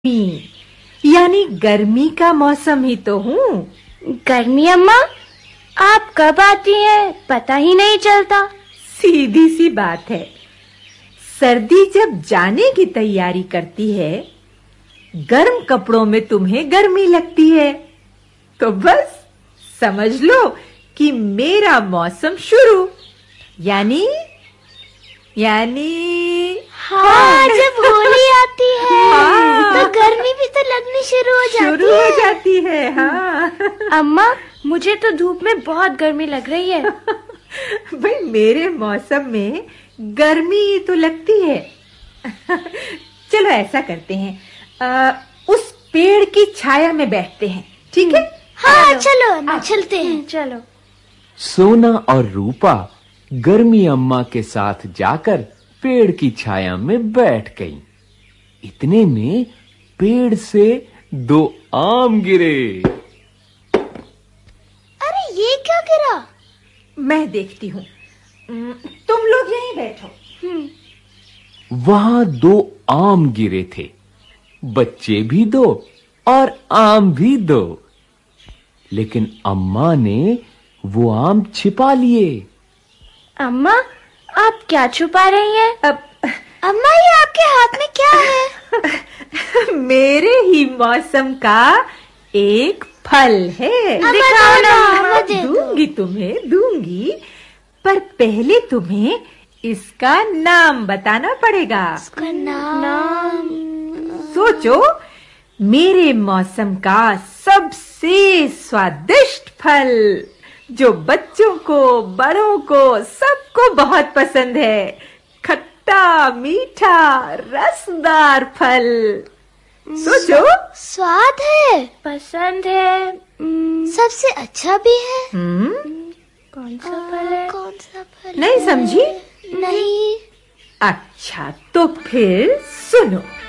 यानी गर्मी का मौसम ही तो हूँ। गर्मी अम्मा, आप कब आती हैं पता ही नहीं चलता। सीधी सी बात है, सर्दी जब जाने की तैयारी करती है, गर्म कपड़ों में तुम्हें गर्मी लगती है, तो बस समझ लो कि मेरा मौसम शुरू। यानी हाँ, जब होली आती है तो गर्मी भी तो लगनी शुरू हो जाती है। हाँ अम्मा, मुझे तो धूप में बहुत गर्मी लग रही है। भाई, मेरे मौसम में गर्मी तो लगती है। चलो ऐसा करते हैं, उस पेड़ की छाया में बैठते हैं, ठीक है? हाँ चलो चलते हैं। चलो। सोना और रूपा गर्मी अम्मा के साथ जाकर पेड़ की छाया में बैठ गईं। इतने में पेड़ से 2 आम गिरे। अरे ये क्या गिरा? मैं देखती हूँ, तुम लोग यहीं बैठो। वहां 2 आम गिरे थे, बच्चे भी 2 और आम भी 2। लेकिन अम्मा ने वो आम छिपा लिए। अम्मा, आप क्या छुपा रही हैं? अम्मा, ये आपके हाथ में क्या है? मेरे ही मौसम का एक फल है। दिखाओ ना। दूंगी, पर पहले तुम्हें इसका नाम बताना पड़ेगा। इसका नाम? सोचो, मेरे मौसम का सबसे स्वादिष्ट फल, जो बच्चों को, बड़ों को, सबको बहुत पसंद है। खट्टा मीठा रसदार फल। सोचो। स्वाद है, पसंद है, सबसे अच्छा भी है। कौन सा फल है? कौन सा फल? नहीं समझी? नहीं। अच्छा, तो फिर सुनो।